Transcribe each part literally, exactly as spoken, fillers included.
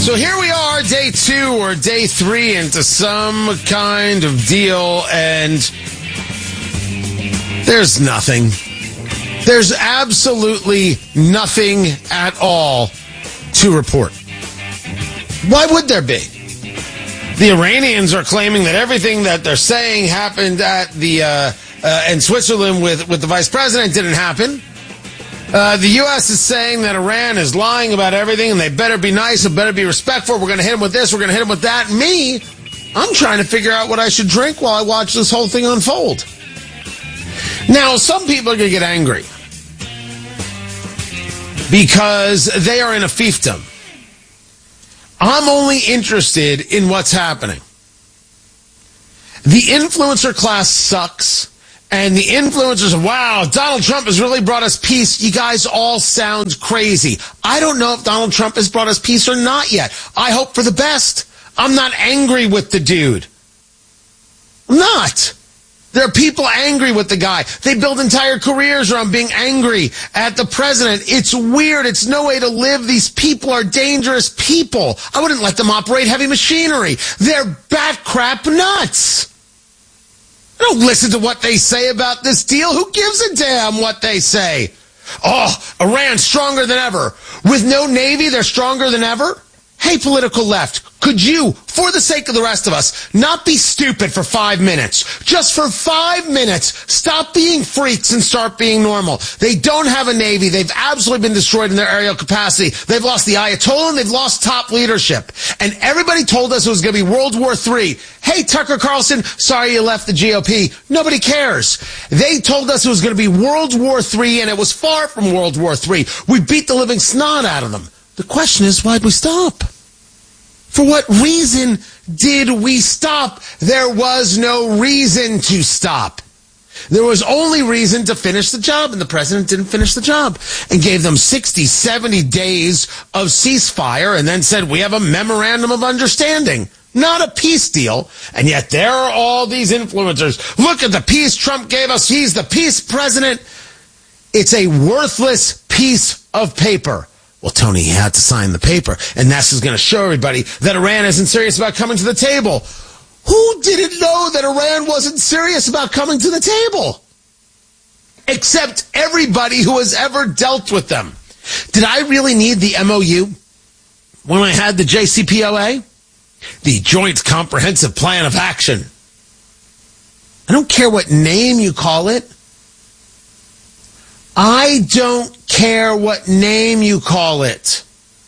So here we are, day two or day three into some kind of deal, and there's nothing. There's absolutely nothing at all to report. Why would there be? The Iranians are claiming that everything that they're saying happened at the uh, uh, in Switzerland with, with the vice president didn't happen. Uh, the U S is saying that Iran is lying about everything and they better be nice and better be respectful. We're going to hit them with this. We're going to hit them with that. Me, I'm trying to figure out what I should drink while I watch this whole thing unfold. Now, some people are going to get angry because they are in a fiefdom. I'm only interested in what's happening. The influencer class sucks. And the influencers, wow, Donald Trump has really brought us peace. You guys all sound crazy. I don't know if Donald Trump has brought us peace or not yet. I hope for the best. I'm not angry with the dude. I'm not. There are people angry with the guy. They build entire careers around being angry at the president. It's weird. It's no way to live. These people are dangerous people. I wouldn't let them operate heavy machinery. They're bat crap nuts. Don't listen to what they say about this deal. Who gives a damn what they say? Oh, Iran's stronger than ever. With no Navy, they're stronger than ever? Hey, political left, could you, for the sake of the rest of us, not be stupid for five minutes? Just for five minutes, stop being freaks and start being normal. They don't have a Navy. They've absolutely been destroyed in their aerial capacity. They've lost the Ayatollah and they've lost top leadership. And everybody told us it was going to be World War Three. Hey, Tucker Carlson, sorry you left the G O P. Nobody cares. They told us it was going to be World War Three, and it was far from World War Three. We beat the living snot out of them. The question is, why'd we stop? For what reason did we stop? There was no reason to stop. There was only reason to finish the job, and the president didn't finish the job and gave them sixty, seventy days of ceasefire and then said, we have a memorandum of understanding, not a peace deal. And yet there are all these influencers. Look at the peace Trump gave us. He's the peace president. It's a worthless piece of paper. Well, Tony, he had to sign the paper, and this is going to show everybody that Iran isn't serious about coming to the table. Who didn't know that Iran wasn't serious about coming to the table? Except everybody who has ever dealt with them. Did I really need the M O U when I had the J C P O A? The Joint Comprehensive Plan of Action. I don't care what name you call it. I don't care what name you call it.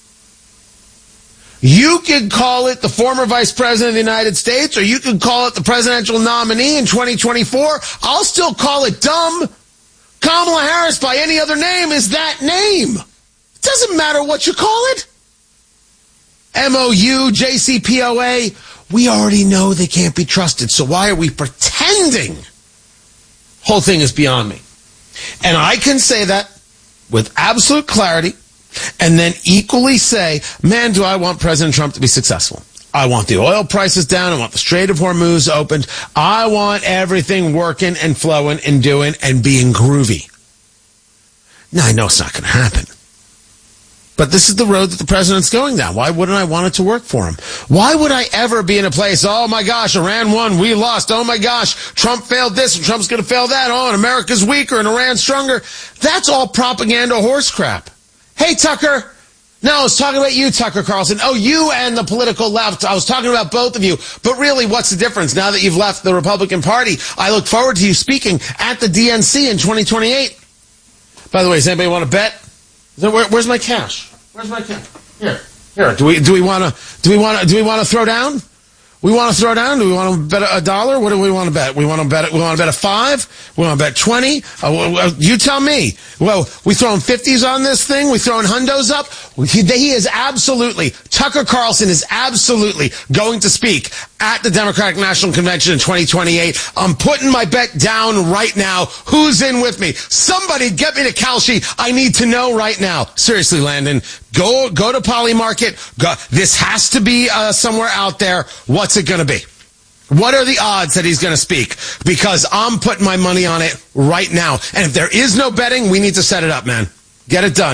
You can call it the former Vice President of the United States, or you can call it the presidential nominee in twenty twenty-four. I'll still call it dumb. Kamala Harris, by any other name, is that name. It doesn't matter what you call it. M O U, J C P O A, we already know they can't be trusted, so why are we pretending? Whole thing is beyond me. And I can say that with absolute clarity and then equally say, man, do I want President Trump to be successful. I want the oil prices down. I want the Strait of Hormuz opened. I want everything working and flowing and doing and being groovy. Now, I know it's not going to happen. But this is the road that the president's going down. Why wouldn't I want it to work for him? Why would I ever be in a place, oh my gosh, Iran won, we lost, oh my gosh, Trump failed this and Trump's going to fail that, oh, and America's weaker and Iran's stronger. That's all propaganda horse crap. Hey, Tucker. No, I was talking about you, Tucker Carlson. Oh, you and the political left. I was talking about both of you. But really, what's the difference? Now that you've left the Republican Party, I look forward to you speaking at the D N C in twenty twenty-eight. By the way, does anybody want to bet? Where, where's my cash? Where's my cash? Here, here. Do we do we want to do we want to do we want to throw down? We want to throw down. Do we want to bet a dollar? What do we want to bet? We want to bet. We want to bet a five. We want to bet twenty. Uh, you tell me. Well, we throwing fifties on this thing. We throwing hundos up. He, he is absolutely Tucker Carlson is absolutely going to speak at the Democratic National Convention in twenty twenty-eight. I'm putting my bet down right now. Who's in with me? Somebody get me to Kalshi. I need to know right now. Seriously, Landon, go go to Poly Market. Go. This has to be uh, somewhere out there. What's it going to be? What are the odds that he's going to speak? Because I'm putting my money on it right now. And if there is no betting, we need to set it up, man. Get it done.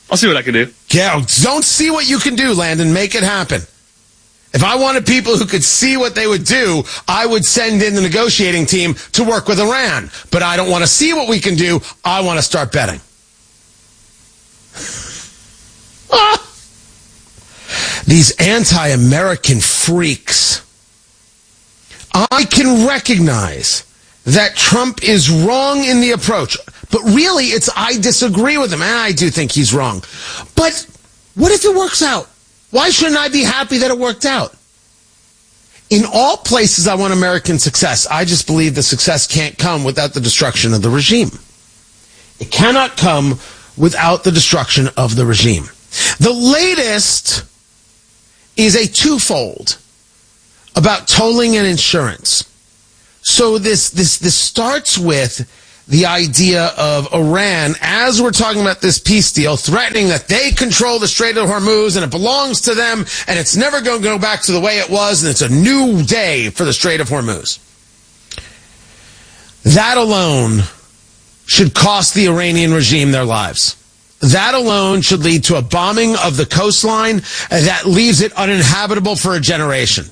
I'll see what I can do. Yeah, don't see what you can do, Landon. Make it happen. If I wanted people who could see what they would do, I would send in the negotiating team to work with Iran. But I don't want to see what we can do. I want to start betting. Ah. These anti-American freaks. I can recognize that Trump is wrong in the approach. But really, it's I disagree with him, and I do think he's wrong. But what if it works out? Why shouldn't I be happy that it worked out? In all places, I want American success. I just believe the success can't come without the destruction of the regime. It cannot come without the destruction of the regime. The latest is a twofold about tolling and insurance. So this this this starts with the idea of Iran, as we're talking about this peace deal, threatening that they control the Strait of Hormuz and it belongs to them and it's never going to go back to the way it was and it's a new day for the Strait of Hormuz. That alone should cost the Iranian regime their lives. That alone should lead to a bombing of the coastline that leaves it uninhabitable for a generation.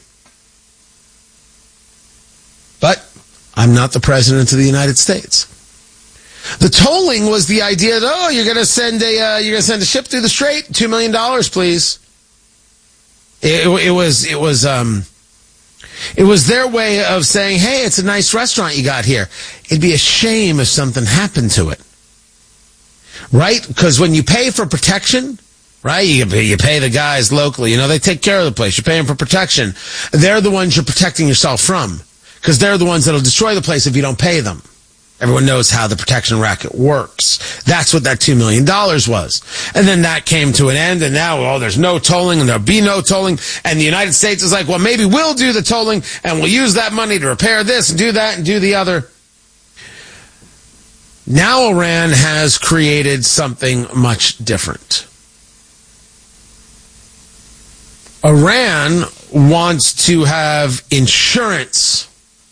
But I'm not the president of the United States. The tolling was the idea that, oh, you're going to send a uh, you're going to send a ship through the strait, two million dollars, please. It, it was it was um it was their way of saying, hey, it's a nice restaurant you got here. It'd be a shame if something happened to it, right? Because when you pay for protection, right, you you pay the guys locally. You know, they take care of the place. You're paying for protection. They're the ones you're protecting yourself from, because they're the ones that'll destroy the place if you don't pay them. Everyone knows how the protection racket works. That's what that two million dollars was. And then that came to an end, and now, oh, there's no tolling, and there'll be no tolling. And the United States is like, well, maybe we'll do the tolling, and we'll use that money to repair this and do that and do the other. Now Iran has created something much different. Iran wants to have insurance.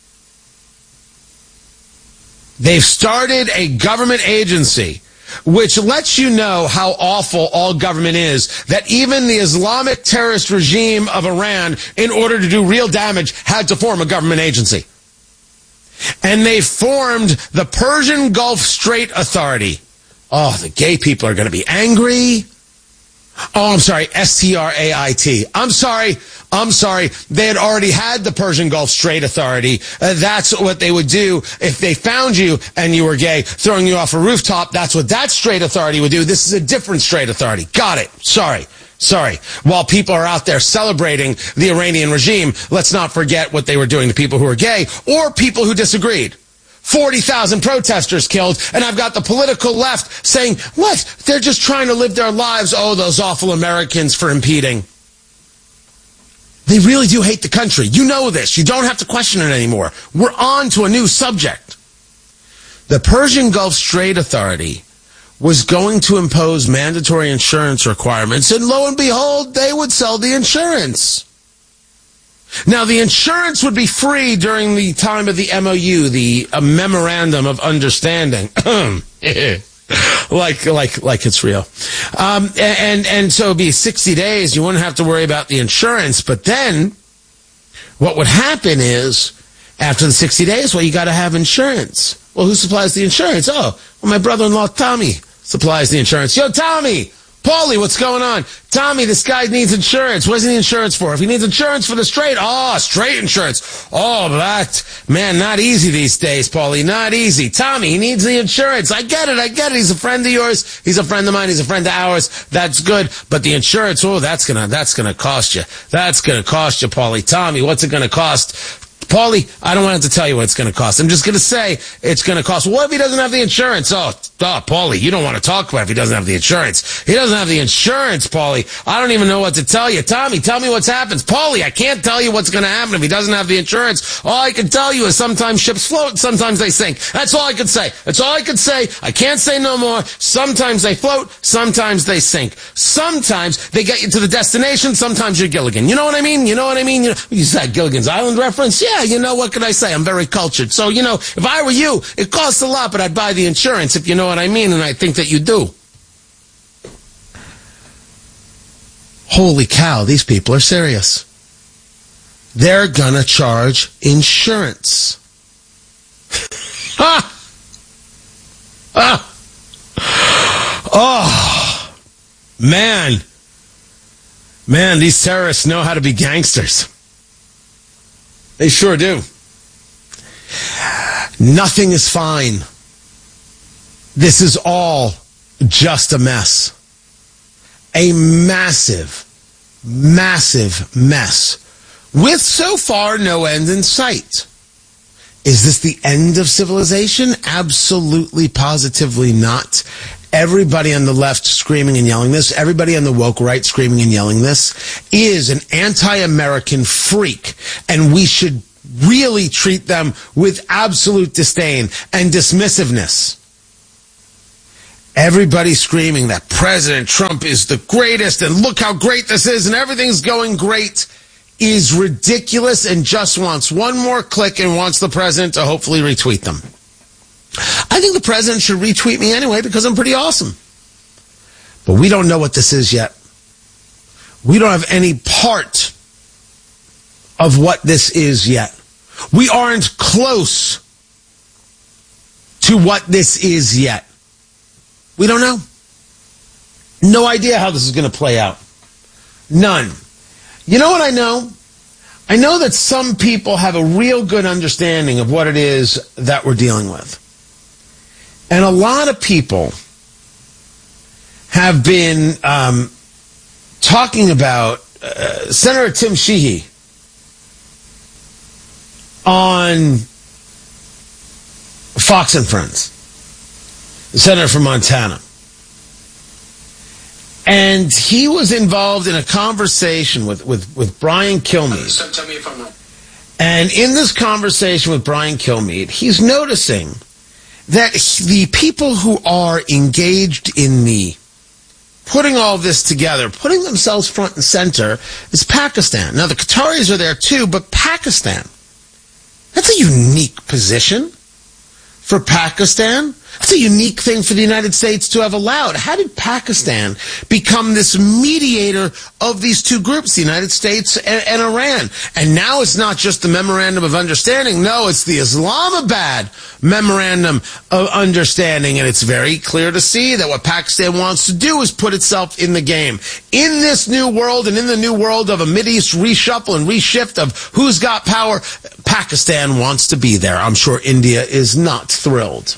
They've started a government agency which lets you know how awful all government is, that even the Islamic terrorist regime of Iran, in order to do real damage, had to form a government agency. And they formed the Persian Gulf Strait Authority. Oh, the gay people are going to be angry. Oh, I'm sorry, S T R A I T. I'm sorry, I'm sorry. They had already had the Persian Gulf Strait Authority. Uh, that's what they would do if they found you and you were gay, throwing you off a rooftop. That's what that Strait Authority would do. This is a different Strait Authority. Got it. Sorry. Sorry. While people are out there celebrating the Iranian regime, let's not forget what they were doing to people who are gay or people who disagreed. forty thousand protesters killed, and I've got the political left saying, what? They're just trying to live their lives. Oh, those awful Americans for impeding. They really do hate the country. You know this. You don't have to question it anymore. We're on to a new subject. The Persian Gulf Strait Authority was going to impose mandatory insurance requirements, and lo and behold, they would sell the insurance. Now, the insurance would be free during the time of the M O U, the uh, Memorandum of Understanding. like, like, like it's real. Um, and, and so it'd be sixty days. You wouldn't have to worry about the insurance. But then what would happen is after the sixty days, well, you got to have insurance. Well, who supplies the insurance? Oh, well, my brother-in-law, Tommy, supplies the insurance. Yo, Tommy! Paulie, what's going on? Tommy, this guy needs insurance. What's the insurance for? If he needs insurance for the strait, oh, strait insurance. Oh, that, man, not easy these days, Paulie, not easy. Tommy, he needs the insurance. I get it, I get it. He's a friend of yours. He's a friend of mine. He's a friend of ours. That's good. But the insurance, oh, that's gonna, that's gonna cost you. That's gonna cost you, Paulie. Tommy, what's it gonna cost? Paulie, I don't want to tell you what it's going to cost. I'm just going to say it's going to cost. What if he doesn't have the insurance? Oh, oh, Paulie, you don't want to talk about if he doesn't have the insurance. He doesn't have the insurance, Paulie. I don't even know what to tell you. Tommy, tell me what's happened. Paulie, I can't tell you what's going to happen if he doesn't have the insurance. All I can tell you is sometimes ships float, sometimes they sink. That's all I can say. That's all I can say. I can't say no more. Sometimes they float, sometimes they sink. Sometimes they get you to the destination, sometimes you're Gilligan. You know what I mean? You know what I mean? You know, you said Gilligan's Island reference? Yeah. You know, what can I say? I'm very cultured. So, you know, if I were you, it costs a lot, but I'd buy the insurance, if you know what I mean, and I think that you do. holy cow, these people are serious. They're going to charge insurance. Ah! Ah! Oh, man. Man, these terrorists know how to be gangsters. They sure do. Nothing is fine. This is all just a mess. A massive, massive mess with so far no end in sight. Is this the end of civilization? Absolutely, positively not. Everybody on the left screaming and yelling this, everybody on the woke right screaming and yelling this, is an anti-American freak, and we should really treat them with absolute disdain and dismissiveness. Everybody screaming that President Trump is the greatest, and look how great this is, and everything's going great, is ridiculous and just wants one more click and wants the president to hopefully retweet them. I think the president should retweet me anyway because I'm pretty awesome. But we don't know what this is yet. We don't have any part of what this is yet. We aren't close to what this is yet. We don't know. No idea how this is going to play out. None. You know what I know? I know that some people have a real good understanding of what it is that we're dealing with. And a lot of people have been um, talking about uh, Senator Tim Sheehy on Fox and Friends, the senator from Montana. And he was involved in a conversation with, with, with Brian Kilmeade. So tell me if I'm wrong. And in this conversation with Brian Kilmeade, he's noticing that the people who are engaged in the putting all this together, putting themselves front and center, is Pakistan. Now, the Qataris are there too, but Pakistan, that's a unique position for Pakistan. That's a unique thing for the United States to have allowed. How did Pakistan become this mediator of these two groups, the United States and, and Iran? And now it's not just the Memorandum of Understanding. No, it's the Islamabad Memorandum of Understanding. And it's very clear to see that what Pakistan wants to do is put itself in the game. In this new world and in the new world of a Mideast reshuffle and reshift of who's got power, Pakistan wants to be there. I'm sure India is not thrilled.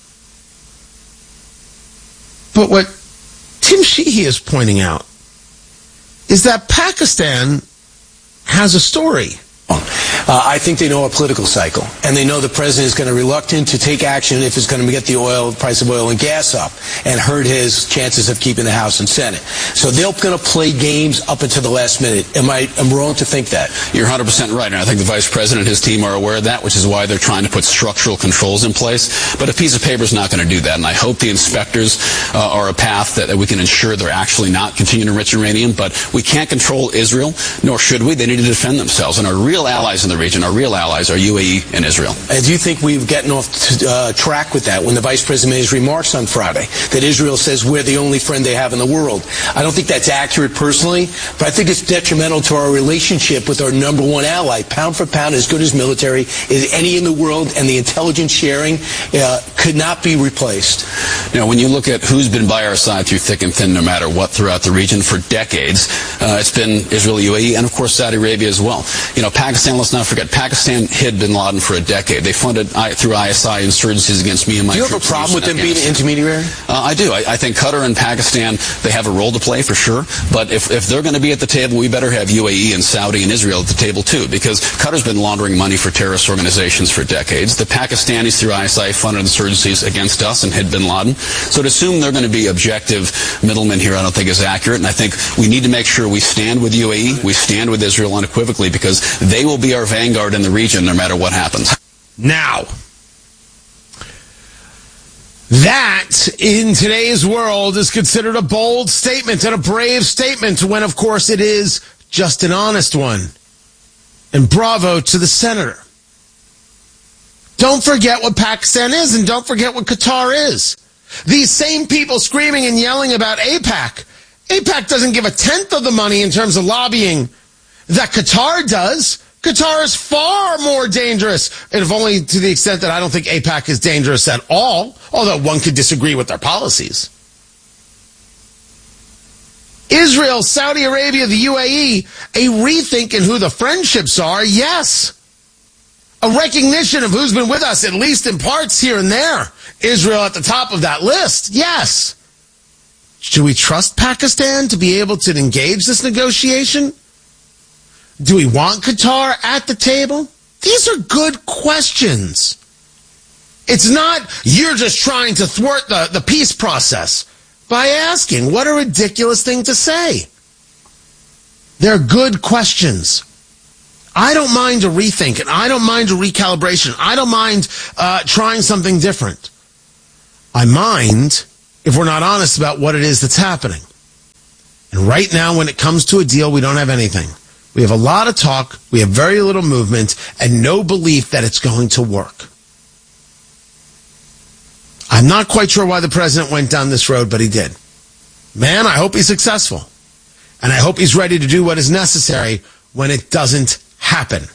But what Tim Sheehy is pointing out is that Pakistan has a story. Uh, I think they know our political cycle, and they know the president is going to be reluctant to take action if it's going to get the oil price of oil and gas up and hurt his chances of keeping the House and Senate. So they're going to play games up until the last minute. Am I am wrong to think that? You're one hundred percent right, and I think the vice president and his team are aware of that, which is why they're trying to put structural controls in place. But a piece of paper is not going to do that, and I hope the inspectors uh, are a path that, that we can ensure they're actually not continuing to enrich uranium. But we can't control Israel, nor should we. They need to defend themselves, and our real allies in the region, our real allies are U A E and Israel. And do you think we've gotten off to, uh, track with that when the vice president made his remarks on Friday, that Israel says we're the only friend they have in the world? I don't think that's accurate personally, but I think it's detrimental to our relationship with our number one ally. Pound for pound, as good as military as any in the world, and the intelligence sharing uh, could not be replaced. Now, when you look at who's been by our side through thick and thin, no matter what, throughout the region for decades, uh, it's been Israel, U A E, and of course Saudi Arabia as well. You know, Pakistan, let's not forget, Pakistan hid bin Laden for a decade. They funded through I S I insurgencies against me and my troops. Do you have a problem with them being an intermediary? Uh, I do. I, I think Qatar and Pakistan, they have a role to play for sure. But if, if they're going to be at the table, we better have U A E and Saudi and Israel at the table too, because Qatar's been laundering money for terrorist organizations for decades. The Pakistanis through I S I funded insurgencies against us and hid bin Laden. So to assume they're going to be objective middlemen here, I don't think is accurate. And I think we need to make sure we stand with U A E, we stand with Israel unequivocally, because they will be our vanguard in the region no matter what happens. Now, that in today's world is considered a bold statement and a brave statement when, of course, it is just an honest one. And bravo to the senator. Don't forget what Pakistan is, and don't forget what Qatar is. These same people screaming and yelling about AIPAC AIPAC doesn't give a tenth of the money in terms of lobbying that Qatar does. Qatar is far more dangerous, and if only to the extent that I don't think AIPAC is dangerous at all, although one could disagree with their policies. Israel, Saudi Arabia, the U A E, a rethink in who the friendships are, yes. A recognition of who's been with us, at least in parts here and there. Israel at the top of that list, yes. Should we trust Pakistan to be able to engage this negotiation? Do we want Qatar at the table? These are good questions. It's not you're just trying to thwart the, the peace process by asking. What a ridiculous thing to say. They're good questions. I don't mind a rethink, and I don't mind a recalibration. I don't mind uh, trying something different. I mind if we're not honest about what it is that's happening. And right now, when it comes to a deal, we don't have anything. We have a lot of talk, we have very little movement, and no belief that it's going to work. I'm not quite sure why the president went down this road, but he did. Man, I hope he's successful. And I hope he's ready to do what is necessary when it doesn't happen.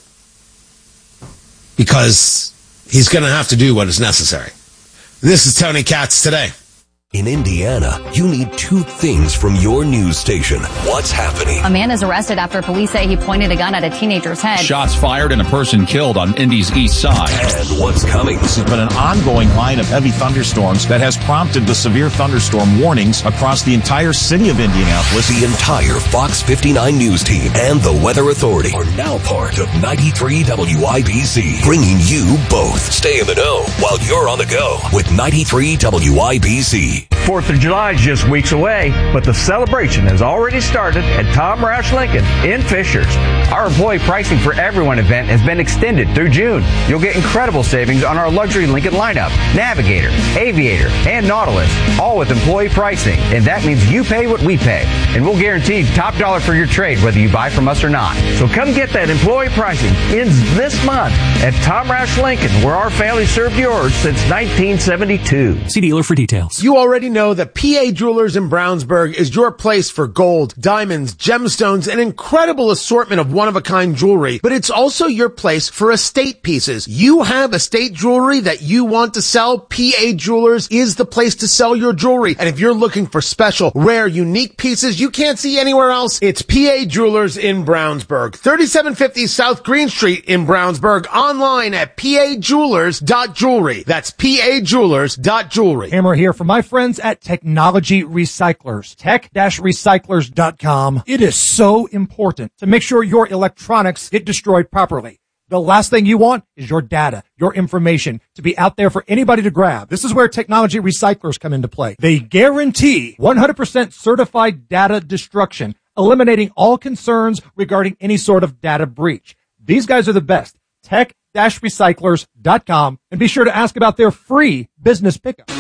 Because he's going to have to do what is necessary. This is Tony Katz Today. In Indiana, you need two things from your news station. What's happening? A man is arrested after police say he pointed a gun at a teenager's head. Shots fired and a person killed on Indy's east side. And what's coming? This has been an ongoing line of heavy thunderstorms that has prompted the severe thunderstorm warnings across the entire city of Indianapolis. The entire Fox fifty-nine News team and the Weather Authority are now part of ninety-three W I B C, bringing you both. Stay in the know while you're on the go with ninety-three W I B C. fourth of July is just weeks away, but the celebration has already started at Tom Roush Lincoln in Fishers. Our employee pricing for everyone event has been extended through June. You'll get incredible savings on our luxury Lincoln lineup, Navigator, Aviator, and Nautilus, all with employee pricing. And that means you pay what we pay. And we'll guarantee top dollar for your trade whether you buy from us or not. So come get that employee pricing. Ends this month at Tom Roush Lincoln, where our family served yours since nineteen seventy-two. See dealer for details. You already know that P A Jewelers in Brownsburg is your place for gold, diamonds, gemstones, an incredible assortment of one-of-a-kind jewelry, but it's also your place for estate pieces. You have estate jewelry that you want to sell, P A Jewelers is the place to sell your jewelry. And if you're looking for special, rare, unique pieces you can't see anywhere else, it's P A Jewelers in Brownsburg. thirty-seven fifty South Green Street in Brownsburg, online at P A jewelers dot jewelry. That's P A jewelers dot jewelry. Hammer here for my friends at Technology Recyclers, tech dash recyclers dot com. It is so important to make sure your electronics get destroyed properly. The last thing you want is your data, your information to be out there for anybody to grab. This is where Technology Recyclers come into play. They guarantee one hundred percent certified data destruction, eliminating all concerns regarding any sort of data breach. These guys are the best. tech dash recyclers dot com, and be sure to ask about their free business pickup.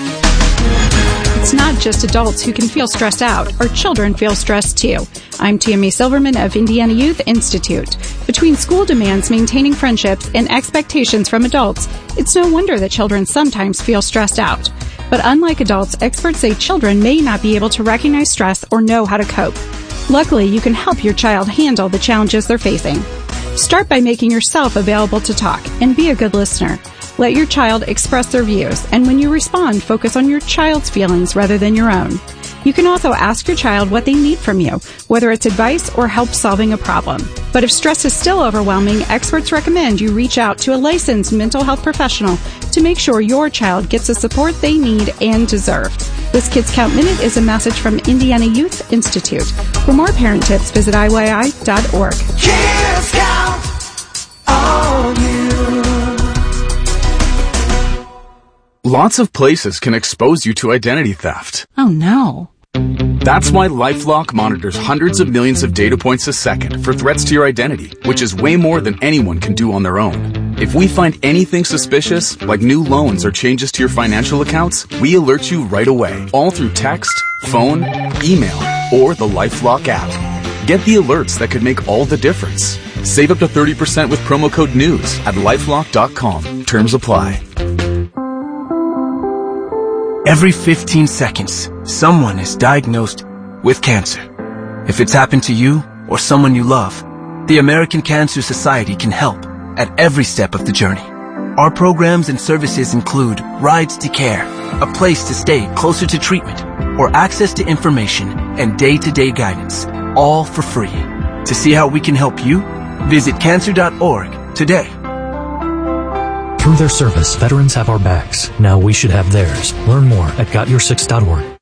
It's not just adults who can feel stressed out. Our children feel stressed too. I'm Tammy Silverman of Indiana Youth Institute. Between school demands, maintaining friendships, and expectations from adults, it's no wonder that children sometimes feel stressed out. But unlike adults, experts say children may not be able to recognize stress or know how to cope. Luckily, you can help your child handle the challenges they're facing. Start by making yourself available to talk and be a good listener. Let your child express their views, and when you respond, focus on your child's feelings rather than your own. You can also ask your child what they need from you, whether it's advice or help solving a problem. But if stress is still overwhelming, experts recommend you reach out to a licensed mental health professional to make sure your child gets the support they need and deserve. This Kids Count Minute is a message from Indiana Youth Institute. For more parent tips, visit I Y I dot org. Kids Count on you. Lots of places can expose you to identity theft. Oh no. That's why LifeLock monitors hundreds of millions of data points a second for threats to your identity, which is way more than anyone can do on their own. If we find anything suspicious, like new loans or changes to your financial accounts, we alert you right away, all through text, phone, email, or the LifeLock app. Get the alerts that could make all the difference. Save up to thirty percent with promo code NEWS at lifelock dot com. Terms apply. Every fifteen seconds, someone is diagnosed with cancer. If it's happened to you or someone you love, the American Cancer Society can help at every step of the journey. Our programs and services include rides to care, a place to stay closer to treatment, or access to information and day-to-day guidance, all for free. To see how we can help you, visit cancer dot org today. Through their service, veterans have our backs. Now we should have theirs. Learn more at got your six dot org.